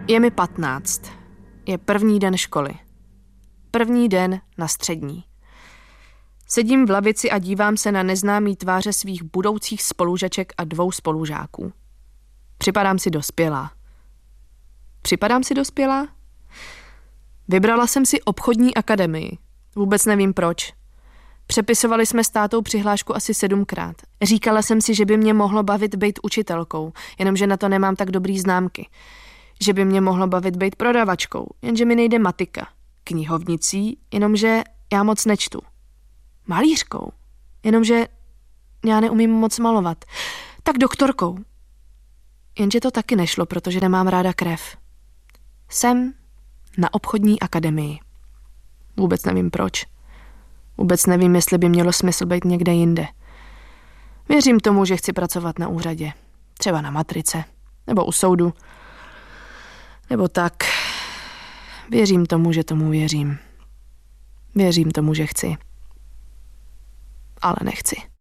Je mi 15. Je první den školy. První den na střední. Sedím v lavici a dívám se na neznámý tváře svých budoucích spolužaček a 2 spolužáků. Připadám si dospělá. Vybrala jsem si obchodní akademii. Vůbec nevím proč. Přepisovali jsme s tátou přihlášku asi 7krát. Říkala jsem si, že by mě mohlo bavit být učitelkou, jenomže na to nemám tak dobrý známky. Že by mě mohlo bavit být prodavačkou, jenže mi nejde matika. Knihovnicí, jenomže já moc nečtu. Malířkou, jenomže já neumím moc malovat. Tak doktorkou. Jenže to taky nešlo, protože nemám ráda krev. Jsem na obchodní akademii. Vůbec nevím proč. Vůbec nevím, jestli by mělo smysl být někde jinde. Věřím tomu, že chci pracovat na úřadě. Třeba na matrice. Nebo u soudu. Nebo tak. Věřím tomu, že tomu věřím. Věřím tomu, že chci. Ale nechci.